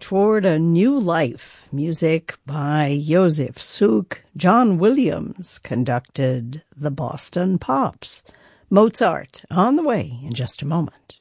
forward a new life. Music by Joseph Suk. John Williams conducted the Boston Pops. Mozart on the way in just a moment.